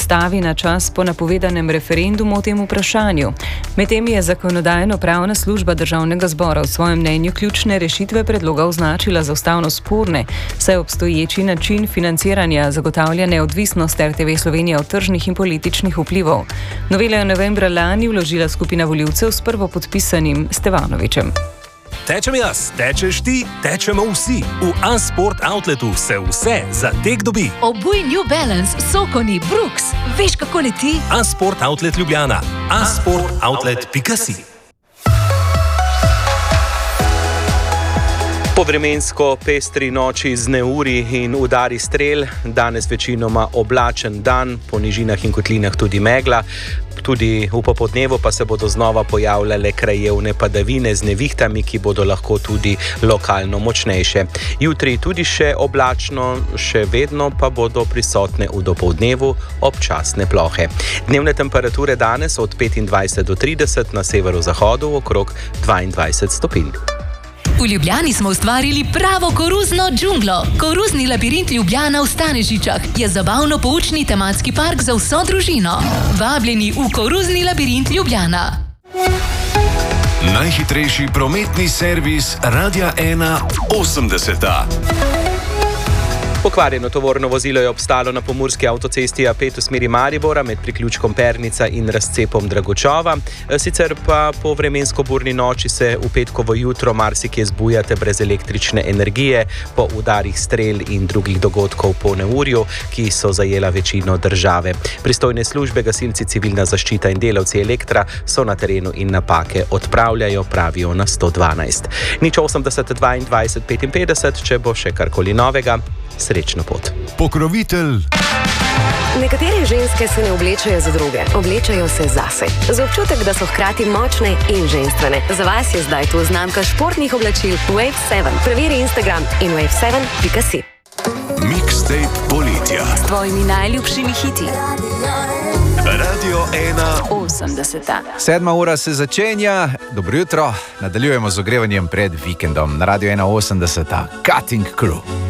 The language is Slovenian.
predstavi na čas po napovedanem referendumu o tem vprašanju. Medtem je Zakonodajno-pravna služba Državnega zbora v svojem mnenju ključne rešitve predloga označila za ustavno sporne, saj obstoječi način financiranja zagotavlja neodvisnost RTV Slovenija od tržnih in političnih vplivov. Novelo je novembra lani vložila skupina volivcev s prvopodpisanim Stevanovićem. Tečem jaz, tečeš ti, tečemo vsi. V A-Sport Outletu se vse za tek dobi. Obuj New Balance, Sokoni, Brooks. Veš, kako leti? A-Sport Outlet Ljubljana. asportoutlet.si. Po vremensko pestri noči z neuri in udari strel, danes večinoma oblačen dan, po nižinah in kotlinah tudi megla. Tudi v popodnevu pa se bodo znova pojavljale krajevne padavine z nevihtami, ki bodo lahko tudi lokalno močnejše. Jutri tudi še oblačno, še vedno pa bodo prisotne v dopoldnevu občasne plohe. Dnevne temperature danes od 25 do 30, na severozahodu okrog 22 stopinj. V Ljubljani smo ustvarili pravo koruzno džunglo. Koruzni labirint Ljubljana v Stanežičah je zabavno-poučni tematski park za vso družino. Vabljeni v Koruzni labirint Ljubljana. Najhitrejši prometni servis Radia 1 80. Pokvarjeno tovorno vozilo je obstalo na pomurski avtocesti A5 v smeri Maribora med priključkom Pernica in razcepom Dragočova. Sicer pa po vremensko burni noči se v petkovo jutro marsikje zbujate brez električne energije po udarih strel in drugih dogodkov po neurju, ki so zajela večino države. Pristojne službe, gasilci, civilna zaščita in delavci Elektra so na terenu in napake odpravljajo, pravijo na 112. 080 22 55, če bo še karkoli novega. Srečno pot. Pokrovitelj. Nekatere ženske se ne oblečajo za druge, oblečajo se zase. Za občutek, da so hkrati močne in ženstvene. Za vas je zdaj tu znamka športnih oblačil Wave 7. Preveri Instagram in wave7.si. Mixtape poletja. S tvojimi najljubšimi hiti. Radio 1 80. 7. ura se začenja. Dobro jutro. Nadaljujemo z ogrevanjem pred vikendom. Na Radio 1 80. Cutting Crew.